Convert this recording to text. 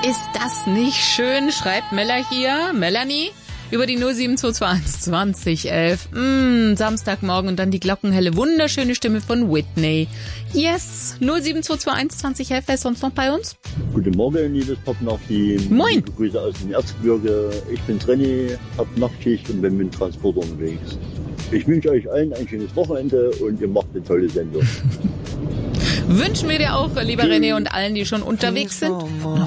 Ist das nicht schön, schreibt Melanie, über die 07221 2011. Samstagmorgen und dann die glockenhelle, wunderschöne Stimme von Whitney. Yes, 07221 2011, wer ist sonst noch bei uns? Guten Morgen, liebes Pop-Nachteam. Moin. Liebe Grüße aus dem Erzgebirge. Ich bin's René, hab Nachtschicht und bin mit dem Transporter unterwegs. Ich wünsche euch allen ein schönes Wochenende und ihr macht eine tolle Sendung. Wünschen wir dir auch, lieber René, und allen, die schon unterwegs sind.